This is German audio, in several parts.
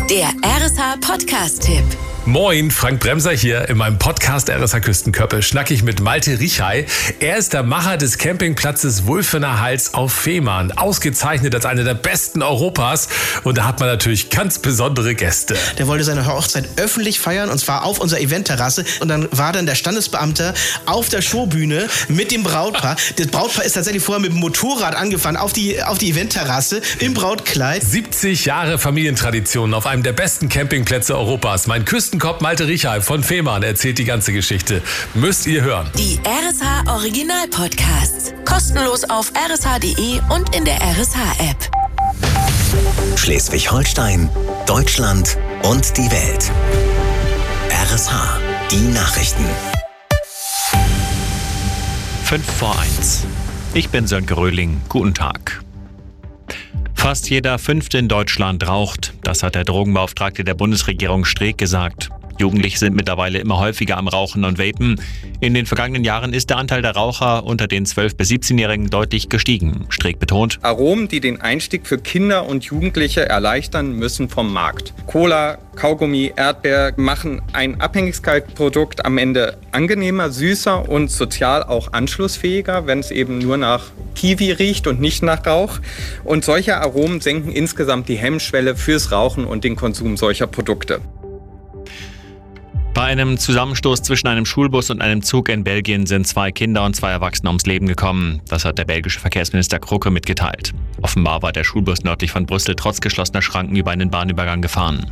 Der RSH Podcast-Tipp. Moin, Frank Bremser hier. In meinem Podcast RSH Küstenkörper schnacke ich mit Malte Richay. Er ist der Macher des Campingplatzes Wulfener Hals auf Fehmarn. Ausgezeichnet als einer der besten Europas. Und da hat man natürlich ganz besondere Gäste. Der wollte seine Hochzeit öffentlich feiern, und zwar auf unserer Eventterrasse. Und dann war dann der Standesbeamte auf der Showbühne mit dem Brautpaar. Das Brautpaar ist tatsächlich vorher mit dem Motorrad angefahren auf die Eventterrasse im Brautkleid. 70 Jahre Familientradition auf einem der besten Campingplätze Europas. Mein Küstenkopf Malte Richay von Fehmarn erzählt die ganze Geschichte. Müsst ihr hören. Die RSH Original Podcasts. Kostenlos auf rsh.de und in der RSH-App. Schleswig-Holstein, Deutschland und die Welt. RSH, die Nachrichten. 5:05. Ich bin Sönke Röhling. Guten Tag. Fast jeder Fünfte in Deutschland raucht. Das hat der Drogenbeauftragte der Bundesregierung Streeck gesagt. Jugendliche sind mittlerweile immer häufiger am Rauchen und Vapen. In den vergangenen Jahren ist der Anteil der Raucher unter den 12- bis 17-Jährigen deutlich gestiegen. Streeck betont: Aromen, die den Einstieg für Kinder und Jugendliche erleichtern, müssen vom Markt. Cola, Kaugummi, Erdbeer machen ein Abhängigkeitsprodukt am Ende angenehmer, süßer und sozial auch anschlussfähiger, wenn es eben nur nach Kiwi riecht und nicht nach Rauch. Und solche Aromen senken insgesamt die Hemmschwelle fürs Rauchen und den Konsum solcher Produkte. Bei einem Zusammenstoß zwischen einem Schulbus und einem Zug in Belgien sind 2 Kinder und 2 Erwachsene ums Leben gekommen. Das hat der belgische Verkehrsminister Krugge mitgeteilt. Offenbar war der Schulbus nördlich von Brüssel trotz geschlossener Schranken über einen Bahnübergang gefahren.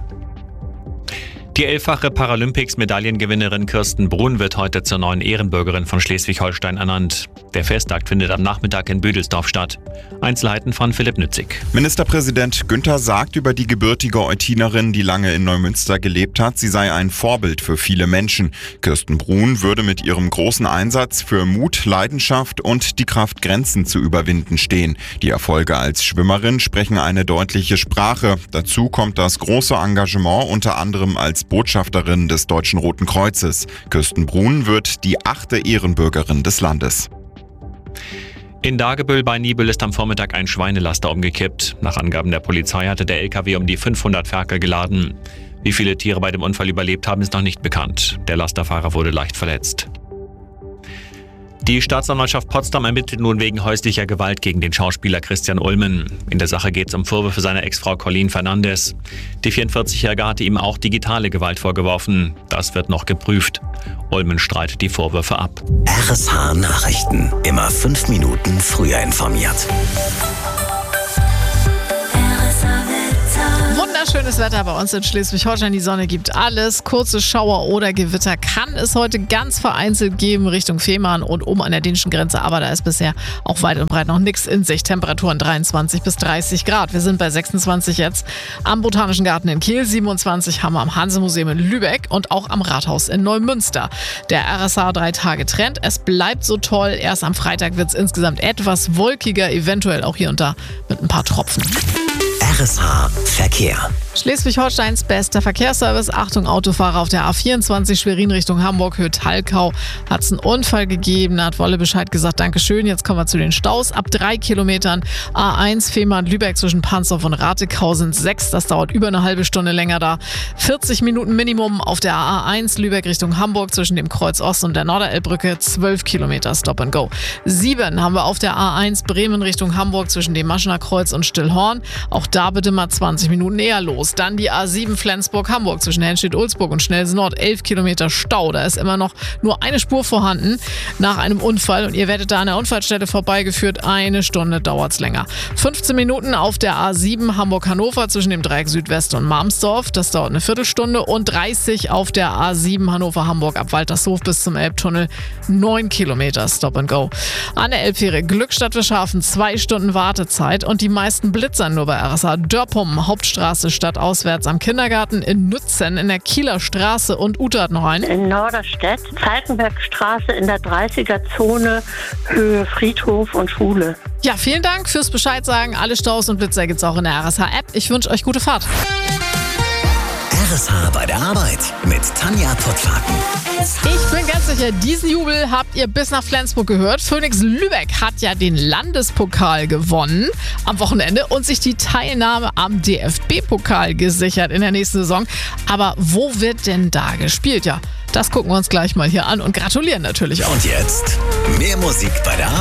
Die 11-fache Paralympics-Medaillengewinnerin Kirsten Brun wird heute zur neuen Ehrenbürgerin von Schleswig-Holstein ernannt. Der Festakt findet am Nachmittag in Büdelsdorf statt. Einzelheiten von Philipp Nützig. Ministerpräsident Günther sagt über die gebürtige Eutinerin, die lange in Neumünster gelebt hat, sie sei ein Vorbild für viele Menschen. Kirsten Brun würde mit ihrem großen Einsatz für Mut, Leidenschaft und die Kraft, Grenzen zu überwinden stehen. Die Erfolge als Schwimmerin sprechen eine deutliche Sprache. Dazu kommt das große Engagement unter anderem als Botschafterin des Deutschen Roten Kreuzes. Kirsten Brun wird die 8. Ehrenbürgerin des Landes. In Dagebüll bei Niebüll ist am Vormittag ein Schweinelaster umgekippt. Nach Angaben der Polizei hatte der LKW um die 500 Ferkel geladen. Wie viele Tiere bei dem Unfall überlebt haben, ist noch nicht bekannt. Der Lasterfahrer wurde leicht verletzt. Die Staatsanwaltschaft Potsdam ermittelt nun wegen häuslicher Gewalt gegen den Schauspieler Christian Ulmen. In der Sache geht es um Vorwürfe seiner Ex-Frau Colleen Fernandes. Die 44-Jährige hatte ihm auch digitale Gewalt vorgeworfen. Das wird noch geprüft. Ulmen streitet die Vorwürfe ab. RSH Nachrichten. Immer 5 Minuten früher informiert. Wunderschönes Wetter bei uns in Schleswig-Holstein. Die Sonne gibt alles. Kurze Schauer oder Gewitter kann es heute ganz vereinzelt geben Richtung Fehmarn und oben an der dänischen Grenze. Aber da ist bisher auch weit und breit noch nichts in Sicht. Temperaturen 23 bis 30 Grad. Wir sind bei 26 jetzt am Botanischen Garten in Kiel. 27 haben wir am Hanse-Museum in Lübeck und auch am Rathaus in Neumünster. Der RSH 3-Tage-Trend. Es bleibt so toll. Erst am Freitag wird es insgesamt etwas wolkiger. Eventuell auch hier und da mit ein paar Tropfen. RSH Verkehr. Schleswig-Holsteins bester Verkehrsservice. Achtung, Autofahrer auf der A24 Schwerin Richtung Hamburg, Höhe Talkau. Hat es einen Unfall gegeben, da hat Wolle Bescheid gesagt, Dankeschön. Jetzt kommen wir zu den Staus. Ab 3 Kilometern A1 Fehmarn-Lübeck zwischen Pansdorf und Ratekau sind 6. Das dauert über eine halbe Stunde länger da. 40 Minuten Minimum auf der A1 Lübeck Richtung Hamburg zwischen dem Kreuz Ost und der Norderelbbrücke. 12 Kilometer Stop and Go. 7 haben wir auf der A1 Bremen Richtung Hamburg zwischen dem Maschener Kreuz und Stillhorn. Auch da bitte mal 20 Minuten eher los. Dann die A7 Flensburg-Hamburg zwischen Henstedt-Ulzburg und Schnelsen-Nord. 11 Kilometer Stau. Da ist immer noch nur eine Spur vorhanden nach einem Unfall. Und ihr werdet da an der Unfallstelle vorbeigeführt. Eine Stunde dauert es länger. 15 Minuten auf der A7 Hamburg-Hannover zwischen dem Dreieck Südwest und Marmsdorf. Das dauert eine Viertelstunde. Und 30 auf der A7 Hannover-Hamburg ab Waltershof bis zum Elbtunnel. 9 Kilometer Stop and Go. An der Elbfähre Glückstadt wir schaffen 2 Stunden Wartezeit. Und die meisten blitzern nur bei RSH. Dörpum, Hauptstraße stadtauswärts am Kindergarten, in Nützen, in der Kieler Straße und Ute hat noch einen. In Norderstedt, Falkenbergstraße in der 30er-Zone, Höhe Friedhof und Schule. Ja, vielen Dank fürs Bescheid sagen. Alle Staus und Blitzer gibt's auch in der RSH-App. Ich wünsche euch gute Fahrt. RSH bei der Arbeit mit Tanja Pottlaken. Ich bin ganz sicher, diesen Jubel habt ihr bis nach Flensburg gehört. Phoenix Lübeck hat ja den Landespokal gewonnen am Wochenende und sich die Teilnahme am DFB-Pokal gesichert in der nächsten Saison. Aber wo wird denn da gespielt? Ja, das gucken wir uns gleich mal hier an und gratulieren natürlich auch. Und jetzt mehr Musik bei der Arbeit.